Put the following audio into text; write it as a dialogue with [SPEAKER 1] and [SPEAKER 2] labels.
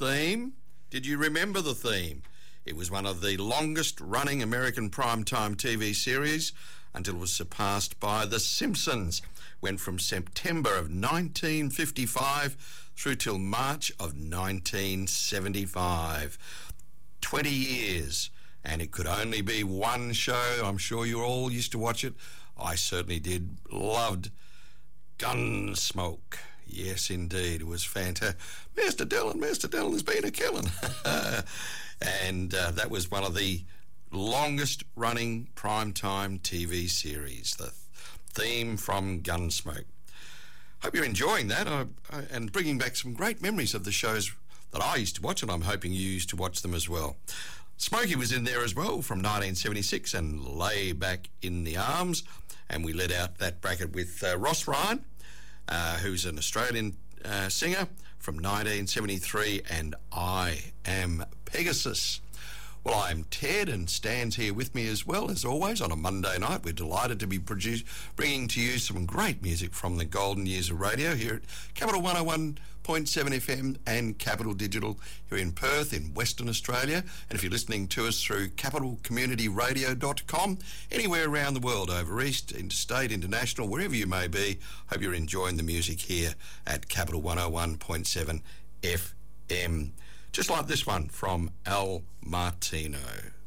[SPEAKER 1] theme. Did you remember the theme? It was one of the longest running American primetime TV series until it was surpassed by The Simpsons. Went from September of 1955 through till March of 1975. 20 years. And it could only be one show. I'm sure you all used to watch it. I certainly did. Loved Gunsmoke. Yes, indeed. It was fantastic. Mr. Dillon has been a killing. And that was one of the longest running primetime TV series, the theme from Gunsmoke. Hope you're enjoying that and bringing back some great memories of the shows that I used to watch, and I'm hoping you used to watch them as well. Smokey was in there as well from 1976 and Lay Back in the Arms, and we let out that bracket with Ross Ryan, who's an Australian singer from 1973, and I Am Pegasus. Well, I'm Ted, and Stan's here with me as well, as always, on a Monday night. We're delighted to be bringing to you some great music from the golden years of radio here at Capital 101.7 FM and Capital Digital here in Perth in Western Australia. And if you're listening to us through capitalcommunityradio.com, anywhere around the world, over east, interstate, international, wherever you may be, hope you're enjoying the music here at Capital 101.7 FM. Just like this one from Al Martino.